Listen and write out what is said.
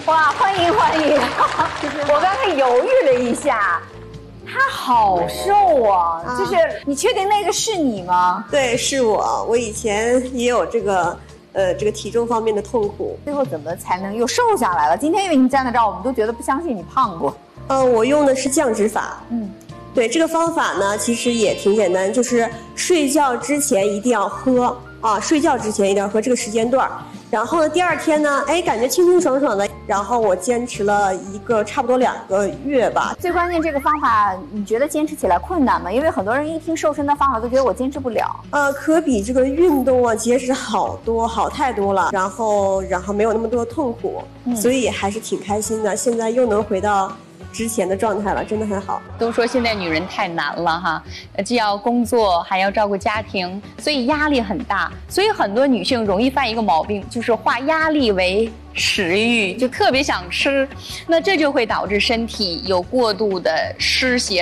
哇，欢迎欢迎！我刚才犹豫了一下，他好瘦啊！就是你确定那个是你吗？ 对，是我。我以前也有这个体重方面的痛苦。 最后怎么才能又瘦下来了？今天因为你站在这儿，我们都觉得不相信你胖过。 我用的是降脂法。对，这个方法呢，其实也挺简单，就是睡觉之前一定要喝啊，睡觉之前一定要喝这个时间段。然后呢，第二天呢，感觉清清爽爽的。然后我坚持了差不多2个月吧。最关键，这个方法你觉得坚持起来困难吗？因为很多人一听瘦身的方法都觉得我坚持不了。可比这个运动啊节食好太多了。然后没有那么多痛苦，所以还是挺开心的。现在又能回到之前的状态了，真的很好。 都说现在女人太难了哈，既要工作还要照顾家庭，所以压力很大。所以很多女性容易犯一个毛病，就是化压力为食欲，就特别想吃，那这就会导致身体有过度的失血。